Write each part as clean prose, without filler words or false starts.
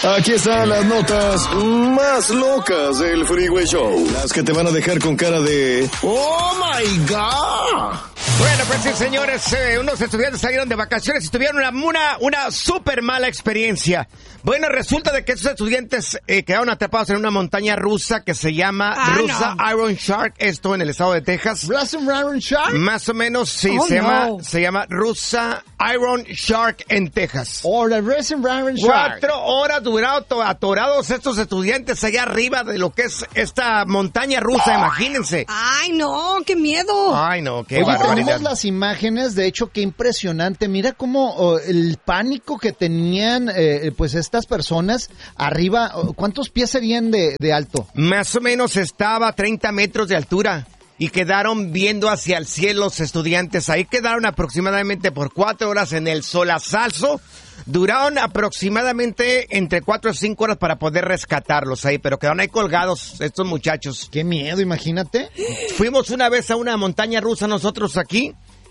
Aquí están las notas más locas del Freeway Show. Las que te van a dejar con cara de ¡Oh, my God! Bueno, pues sí, señores, unos estudiantes salieron de vacaciones y tuvieron una súper mala experiencia. Bueno, resulta de que esos estudiantes quedaron atrapados en una montaña rusa que se llama Iron Shark, esto en el estado de Texas. ¿Russian Iron Shark? Más o menos, sí, se llama Rusa Iron Shark en Texas. The Russian Iron Shark. 4 horas duraron atorados estos estudiantes allá arriba de lo que es esta montaña rusa, imagínense. Ay, no, qué miedo. Ay, no, qué Oye, barbaridad. tenemos las imágenes, de hecho, qué impresionante. Mira cómo el pánico que tenían, pues, estas personas arriba. ¿Cuántos pies serían de alto? Más o menos estaba a 30 metros de altura. Y quedaron viendo hacia el cielo los estudiantes. Ahí quedaron aproximadamente por 4 horas en el solazazo. Duraron aproximadamente entre 4 y 5 horas para poder rescatarlos ahí, pero quedaron ahí colgados estos muchachos. Qué miedo, imagínate. Fuimos una vez a una montaña rusa nosotros aquí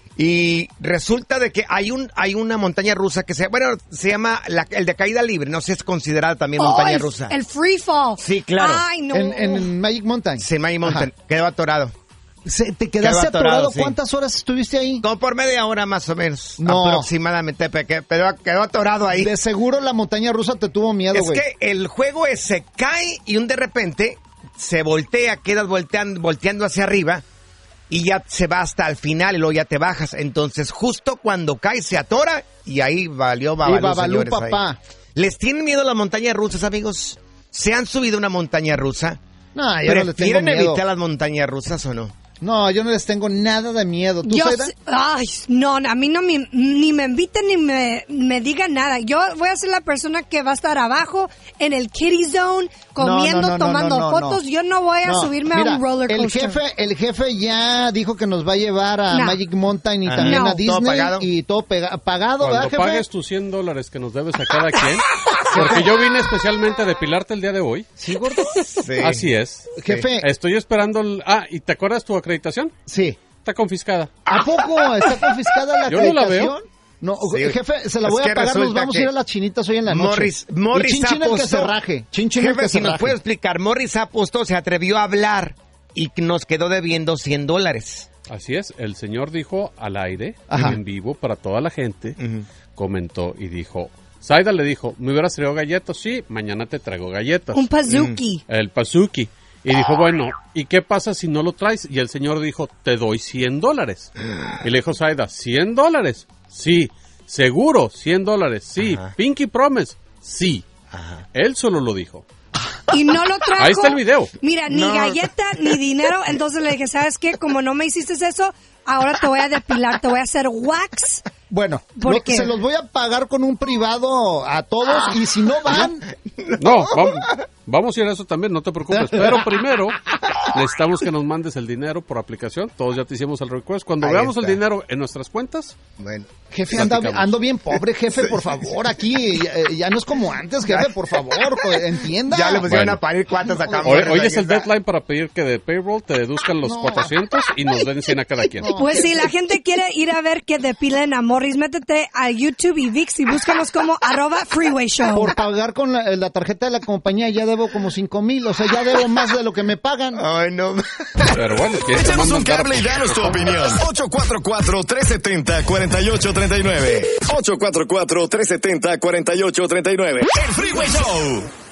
y resulta de que hay una montaña rusa que se llama el de caída libre, no sé, es considerada también montaña rusa. El free fall. Sí, claro. Ay, no. En Magic Mountain. Sí, Magic Mountain. Quedó atorado. ¿Te quedaste atorado? Sí. ¿Cuántas horas estuviste ahí? Como por media hora más o menos. No. Aproximadamente, pero quedó atorado ahí. De seguro la montaña rusa te tuvo miedo, güey. Es que el juego se cae y de repente se voltea, quedas volteando hacia arriba y ya se va hasta el final y luego ya te bajas. Entonces justo cuando cae se atora y ahí valió Babalú, señores, papá. Ahí. ¿Les tienen miedo a las montañas rusas, amigos? ¿Se han subido a una montaña rusa? No, yo no les tengo ¿Prefieren miedo. evitar las montañas rusas o no? No, yo no les tengo nada de miedo. ¿Tú, Zaida? Ay, no, a mí no ni me inviten ni me digan nada. Yo voy a ser la persona que va a estar abajo en el kiddie zone, comiendo, tomando fotos. Yo no voy a subirme a un roller coaster. El jefe ya dijo que nos va a llevar a Magic Mountain y también a Disney. ¿Todo pagado? Y todo pagado, Cuando ¿verdad, jefe? pagues tus $100 que nos debes a cada quien, porque yo vine especialmente a depilarte el día de hoy. ¿Sí, gordo? Sí. Así es. Jefe. Estoy esperando ¿y te acuerdas tu acreditación? Sí. Está confiscada. ¿A poco está confiscada la Yo acreditación? no la veo. No, Sí. jefe, se la voy a pagar, nos vamos a ir a las chinitas hoy en la noche. Morris y chin el que se apostó. raje. Jefe, si nos puede explicar, Morris apostó, se atrevió a hablar y nos quedó debiendo $100. Así es, el señor dijo al aire, Ajá. en vivo, para toda la gente, comentó y dijo, Zaida le dijo, ¿me hubieras traído galletas? Sí, mañana te traigo galletas. Un Pazookie. El Pazookie. Y dijo, bueno, ¿y qué pasa si no lo traes? Y el señor dijo, te doy $100. Y le dijo Zaida, $100. Sí. ¿Seguro? $100. Sí. Ajá. Pinky Promise. Sí. Ajá. Él solo lo dijo. Y no lo trajo. Ahí está el video. Mira, ni galleta, ni dinero. Entonces le dije, ¿sabes qué? Como no me hiciste eso, ahora te voy a depilar, te voy a hacer wax. Bueno, ¿Por qué? se los voy a pagar con un privado a todos y si no van... No, vamos a ir a eso también, no te preocupes. Pero primero necesitamos que nos mandes el dinero por aplicación. Todos ya te hicimos el request. Cuando Ahí veamos está. el dinero en nuestras cuentas, Bueno. Jefe, platicamos. ando bien pobre, jefe, por favor, aquí ya no es como antes, jefe, por favor, entienda. Ya le pusieron Bueno. a parir cuántos acá. hoy es el deadline para pedir que de payroll te deduzcan los 400 y nos den 100 a cada quien. Pues si la gente quiere ir a ver que depilen a Morris, métete a YouTube y VIX y búscanos como @Freeway Show. Por pagar con la tarjeta de la compañía ya debo como 5,000, o sea, ya debo más de lo que me pagan. Ay, no. Pero bueno, ¿quién te Échanos manda un el cara? cable y danos tu opinión. 844-370-4839. 844-370-4839. El Freeway Show.